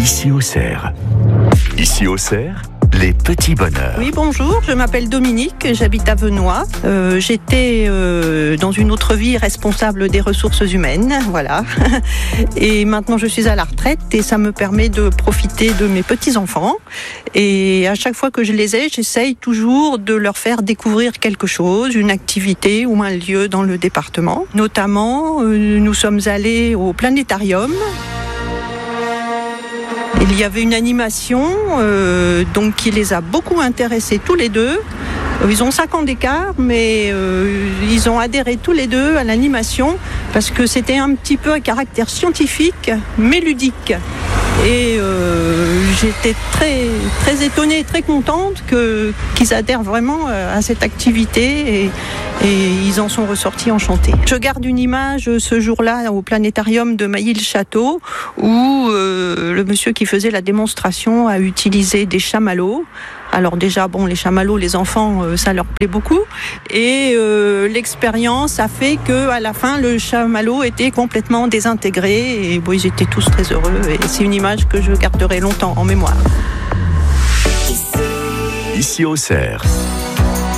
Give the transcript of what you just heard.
ici au Cerf. Ici au Cerf, les petits bonheurs. Oui, bonjour, je m'appelle Dominique, j'habite à Venoy. J'étais dans une autre vie responsable des ressources humaines, voilà. Et maintenant je suis à la retraite et ça me permet de profiter de mes petits-enfants. Et à chaque fois que je les ai, j'essaye toujours de leur faire découvrir quelque chose, une activité ou un lieu dans le département. Notamment, nous sommes allés au planétarium. Il y avait une animation donc qui les a beaucoup intéressés tous les deux. Ils ont 5 ans d'écart, mais ils ont adhéré tous les deux à l'animation parce que c'était un petit peu à caractère scientifique, mais ludique. Et j'étais très étonnée, très contente qu'ils adhèrent vraiment à cette activité et ils en sont ressortis enchantés. Je garde une image ce jour-là au planétarium de Mailly-le-Château où le monsieur qui faisait la démonstration a utilisé des chamallows. Alors déjà, les chamallows, les enfants, ça leur plaît beaucoup. Et l'expérience a fait qu'à la fin, le chamallow était complètement désintégré. Et ils étaient tous très heureux. Et c'est une image que je garderai longtemps en mémoire. Ici au Cerf.